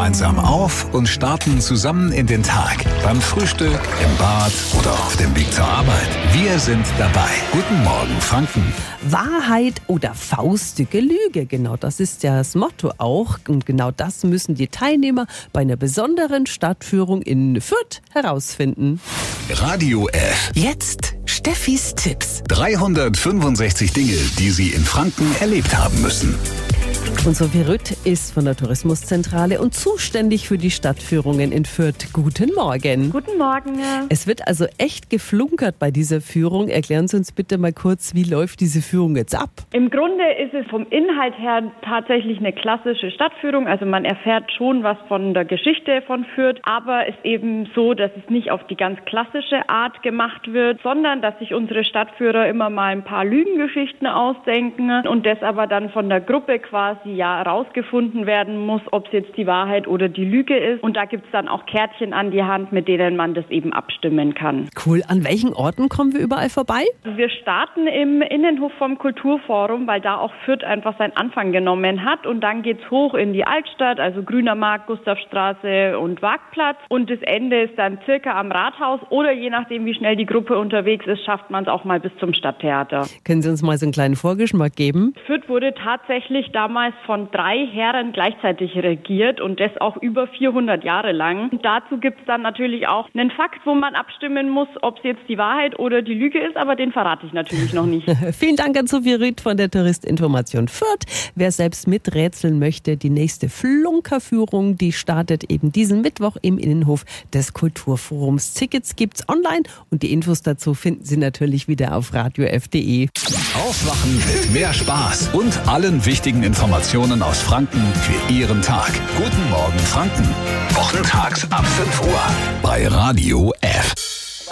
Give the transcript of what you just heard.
gemeinsam auf und starten zusammen in den Tag. Beim Frühstück, im Bad oder auf dem Weg zur Arbeit. Wir sind dabei. Guten Morgen, Franken. Wahrheit oder faustdicke Lüge, genau das ist ja das Motto auch. Und genau das müssen die Teilnehmer bei einer besonderen Stadtführung in Fürth herausfinden. Radio F. Jetzt Steffis Tipps. 365 Dinge, die Sie in Franken erlebt haben müssen. Unser Verrütt ist von der Tourismuszentrale und zuständig für die Stadtführungen in Fürth. Guten Morgen. Guten Morgen. Es wird also echt geflunkert bei dieser Führung. Erklären Sie uns bitte mal kurz, wie läuft diese Führung jetzt ab? Im Grunde ist es vom Inhalt her tatsächlich eine klassische Stadtführung. Also man erfährt schon was von der Geschichte von Fürth, aber es ist eben so, dass es nicht auf die ganz klassische Art gemacht wird, sondern dass sich unsere Stadtführer immer mal ein paar Lügengeschichten ausdenken und das aber dann von der Gruppe quasi herausgefunden werden muss, ob es jetzt die Wahrheit oder die Lüge ist. Und da gibt es dann auch Kärtchen an die Hand, mit denen man das eben abstimmen kann. Cool. An welchen Orten kommen wir überall vorbei? Wir starten im Innenhof vom Kulturforum, weil da auch Fürth einfach seinen Anfang genommen hat. Und dann geht's hoch in die Altstadt, also Grüner Markt, Gustavstraße und Wagplatz. Und das Ende ist dann circa am Rathaus oder je nachdem, wie schnell die Gruppe unterwegs ist, schafft man es auch mal bis zum Stadttheater. Können Sie uns mal so einen kleinen Vorgeschmack geben? Fürth wurde tatsächlich damals von 3 Herren gleichzeitig regiert und das auch über 400 Jahre lang. Und dazu gibt es dann natürlich auch einen Fakt, wo man abstimmen muss, ob es jetzt die Wahrheit oder die Lüge ist, aber den verrate ich natürlich noch nicht. Vielen Dank an Sophie Rüth von der Touristinformation Fürth. Wer selbst miträtseln möchte, die nächste Flunkerführung, die startet eben diesen Mittwoch im Innenhof des Kulturforums. Tickets gibt's online und die Infos dazu finden Sie natürlich wieder auf radiof.de. Aufwachen mit mehr Spaß und allen wichtigen Informationen aus Franken für Ihren Tag. Guten Morgen, Franken. Wochentags ab 5 Uhr bei Radio F.